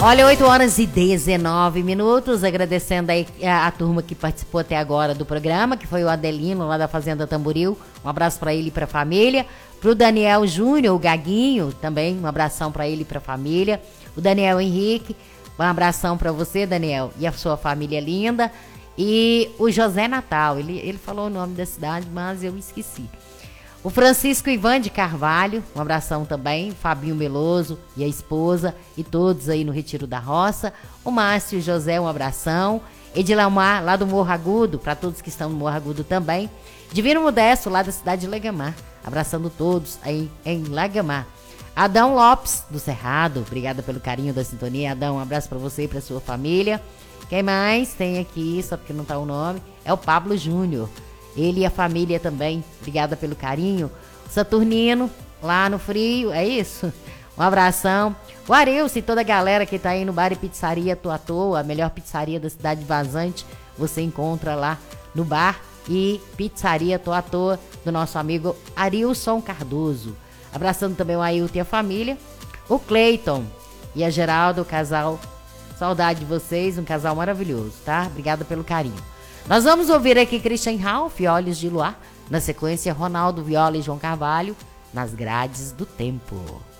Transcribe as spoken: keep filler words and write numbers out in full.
Olha, oito horas e dezenove minutos, agradecendo aí a, a turma que participou até agora do programa, que foi o Adelino, lá da Fazenda Tamboril. Um abraço para ele e para a família. Pro Daniel Júnior, o Gaguinho, também um abração para ele e para a família. O Daniel Henrique, um abração para você, Daniel, e a sua família linda. E o José Natal, ele, ele falou o nome da cidade, mas eu esqueci. O Francisco Ivan de Carvalho, um abração também. Fabinho Meloso e a esposa e todos aí no Retiro da Roça. O Márcio José, um abração. Edilamar, lá do Morro Agudo, para todos que estão no Morro Agudo também. Divino Modesto, lá da cidade de Lagamar, abraçando todos aí em Lagamar. Adão Lopes, do Cerrado, obrigada pelo carinho da sintonia. Adão, um abraço para você e para sua família. Quem mais tem aqui, só porque não tá o nome, é o Pablo Júnior. Ele e a família também, obrigada pelo carinho. Saturnino, lá no Frio, é isso? Um abração. O Arilson e toda a galera que tá aí no Bar e Pizzaria Tô à Toa, a melhor pizzaria da cidade de Vazante, você encontra lá no Bar e Pizzaria Tô à Toa, do nosso amigo Arilson Cardoso. Abraçando também o Ailton e a família. O Cleiton e a Geraldo, o casal, saudade de vocês, um casal maravilhoso, tá? Obrigada pelo carinho. Nós vamos ouvir aqui Christian Ralph, Olhos de Luar. Na sequência, Ronaldo Viola e João Carvalho, Nas Grades do Tempo.